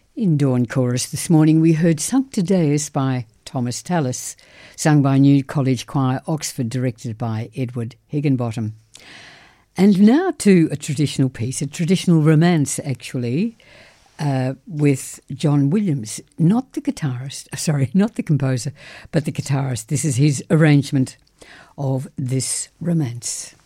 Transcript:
In Dawn Chorus this morning we heard Sancta Deus by Thomas Tallis, sung by New College Choir, Oxford, directed by Edward Higginbottom. And now to a traditional piece, a traditional romance actually, with John Williams, not the composer, but the guitarist. This is his arrangement of this romance.